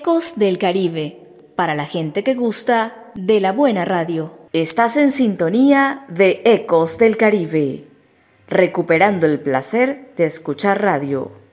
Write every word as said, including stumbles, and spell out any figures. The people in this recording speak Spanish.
Ecos del Caribe, para la gente que gusta de la buena radio. Estás en sintonía de Ecos del Caribe, recuperando el placer de escuchar radio.